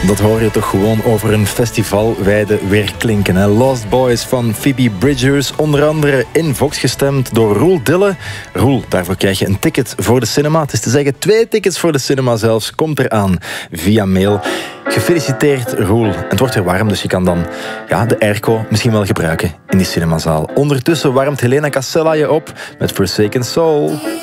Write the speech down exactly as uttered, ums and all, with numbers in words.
Dat hoor je toch gewoon over een festivalweide weer klinken. Hè? Lost Boys van Phoebe Bridgers, onder andere in Vox gestemd door Roel Dille. Roel, daarvoor krijg je een ticket voor de cinema. Het is te zeggen, twee tickets voor de cinema zelfs. Komt eraan via mail. Gefeliciteerd, Roel. Het wordt weer warm, dus je kan dan ja, de airco misschien wel gebruiken in die cinemazaal. Ondertussen warmt Helena Casella je op met Forsaken Soul.